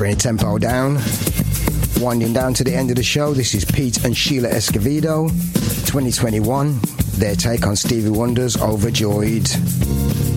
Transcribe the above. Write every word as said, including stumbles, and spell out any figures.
bring the tempo down. Winding down to the end of the show, this is Pete and Sheila Escovedo, twenty twenty-one, their take on Stevie Wonder's Overjoyed.